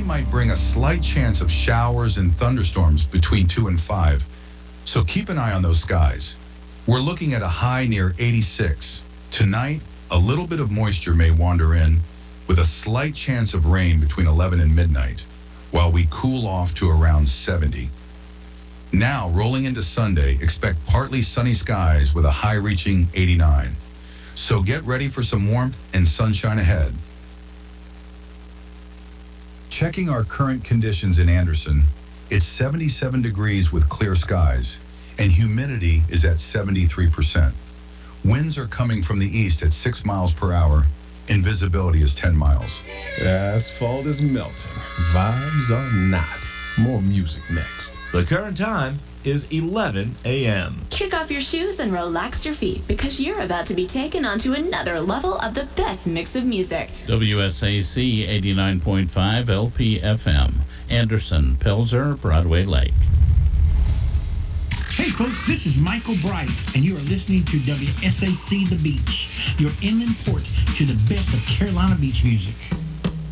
might bring a slight chance of showers and thunderstorms between 2 and 5, so keep an eye on those skies. We're looking at a high near 86. Tonight, a little bit of moisture may wander in, with a slight chance of rain between 11 and midnight, while we cool off to around 70. Now, rolling into Sunday, expect partly sunny skies with a high reaching 89. So get ready for some warmth and sunshine ahead. Checking our current conditions in Anderson, it's 77 degrees with clear skies, and humidity is at 73%. Winds are coming from the east at 6 miles per hour, and visibility is 10 miles. Asphalt is melting. Vibes are not. More music next. The current time is 11 a.m. Kick off your shoes and relax your feet because you're about to be taken onto another level of the best mix of music. WSAC 89.5 LPFM, Anderson, Pelzer, Broadway Lake. Hey folks, this is Michael Bright, and you are listening to WSAC The Beach, your inland port to the best of Carolina beach music.